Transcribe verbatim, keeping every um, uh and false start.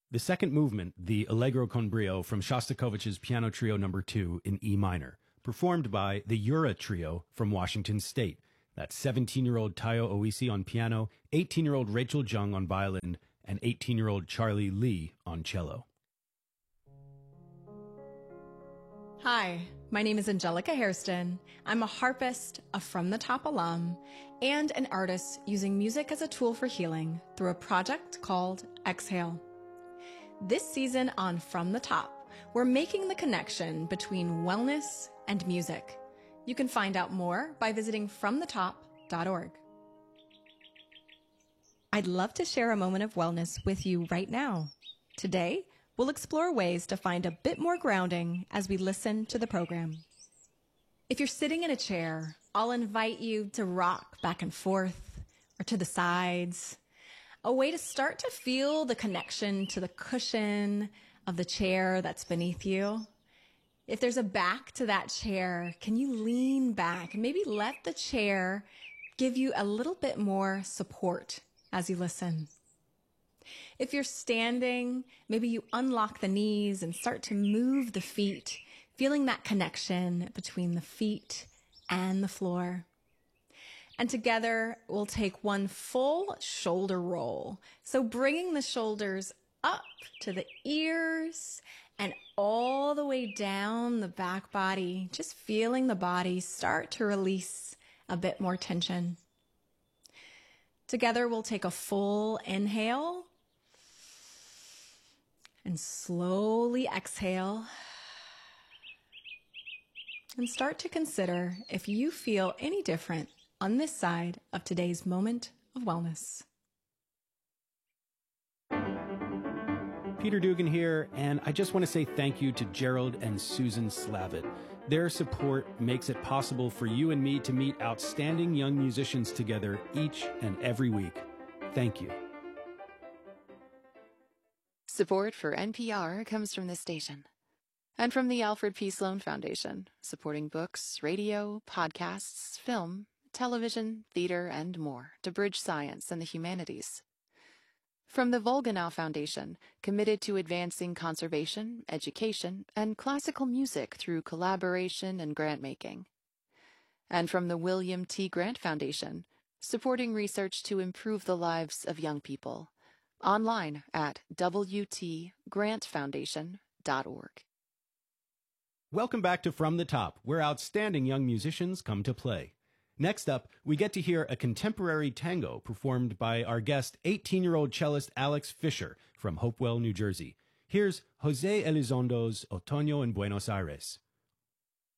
The second movement, the Allegro con brio from Shostakovich's Piano Trio number two in E minor, performed by the Yura Trio from Washington State. That's seventeen-year-old Tayo Oisi on piano, eighteen-year-old Rachel Jung on violin, and eighteen-year-old Charlie Lee on cello. Hi, my name is Angelica Hairston. I'm a harpist, a From the Top alum, and an artist using music as a tool for healing through a project called Exhale. This season on From the Top, we're making the connection between wellness and music. You can find out more by visiting from the top dot org. I'd love to share a moment of wellness with you right now. Today, we'll explore ways to find a bit more grounding as we listen to the program. If you're sitting in a chair, I'll invite you to rock back and forth or to the sides, a way to start to feel the connection to the cushion of the chair that's beneath you. If there's a back to that chair, can you lean back and maybe let the chair give you a little bit more support as you listen? If you're standing, maybe you unlock the knees and start to move the feet, feeling that connection between the feet and the floor. And together, we'll take one full shoulder roll. So bringing the shoulders up to the ears and all the way down the back body, just feeling the body start to release a bit more tension. Together, we'll take a full inhale and slowly exhale. And start to consider if you feel any different on this side of today's moment of wellness. Peter Dugan here, and I just want to say thank you to Gerald and Susan Slavitt. Their support makes it possible for you and me to meet outstanding young musicians together each and every week. Thank you. Support for N P R comes from this station and from the Alfred P. Sloan Foundation, supporting books, radio, podcasts, film, television, theater, and more to bridge science and the humanities. From the Volganau Foundation, committed to advancing conservation, education, and classical music through collaboration and grant-making. And from the William T. Grant Foundation, supporting research to improve the lives of young people. Online at w t grant foundation dot org. Welcome back to From the Top, where outstanding young musicians come to play. Next up, we get to hear a contemporary tango performed by our guest, eighteen-year-old cellist Alex Fisher from Hopewell, New Jersey. Here's Jose Elizondo's Otoño en Buenos Aires.